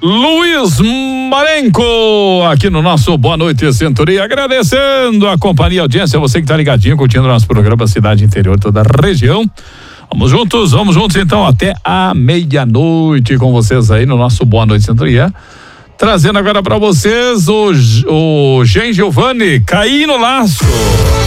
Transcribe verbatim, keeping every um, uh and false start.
Luiz Marenco, aqui no nosso Boa Noite Centuria, agradecendo a companhia e a audiência, você que tá ligadinho, curtindo nosso programa Cidade Interior, toda a região. Vamos juntos, vamos juntos então até a meia-noite com vocês aí no nosso Boa Noite Centuria. Trazendo agora para vocês o, o Gen Giovanni, Caí no Laço.